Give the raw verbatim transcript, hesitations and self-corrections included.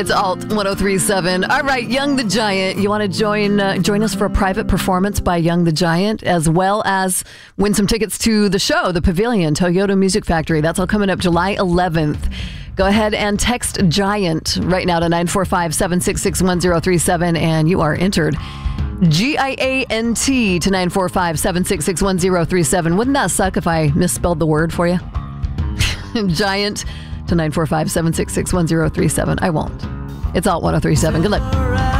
It's Alt one oh three point seven. All right, Young the Giant. You want to join uh, join us for a private performance by Young the Giant, as well as win some tickets to the show, the Pavilion, Toyota Music Factory. That's all coming up July eleventh. Go ahead and text GIANT right now to nine four five, seven six six, one zero three seven, and you are entered. G I A N T to nine four five, seven six six, one zero three seven. Wouldn't that suck if I misspelled the word for you? Giant to nine four five, seven six six, one zero three seven. I won't. It's Alt one oh three point seven. Good luck.